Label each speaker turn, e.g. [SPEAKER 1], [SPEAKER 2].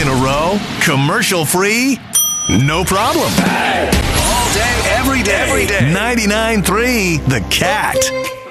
[SPEAKER 1] in a row, commercial free, no problem.
[SPEAKER 2] All day, every day.
[SPEAKER 1] 99.3 The Cat.